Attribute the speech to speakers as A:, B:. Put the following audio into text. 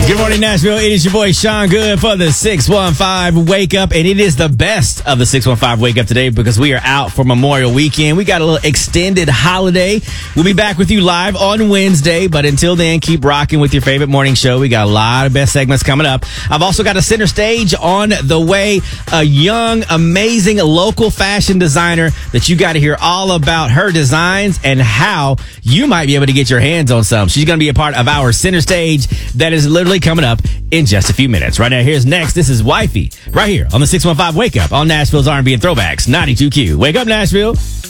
A: Good morning, Nashville. It is your boy, Sean Good, for the 615 Wake Up. And it is the best of the 615 Wake Up today because we are out for Memorial Weekend. We got a little extended holiday. We'll be back with you live on Wednesday. But until then, keep rocking with your favorite morning show. We got a lot of best segments coming up. I've also got a center stage on the way. A young, amazing local fashion designer that you got to hear all about her designs and how you might be able to get your hands on some. She's going to be a part of our center stage that is literally coming up in just a few minutes. Right now, here's next. This is Wifey right here on the 615 Wake Up on Nashville's R&B and Throwbacks 92Q. Wake up, Nashville.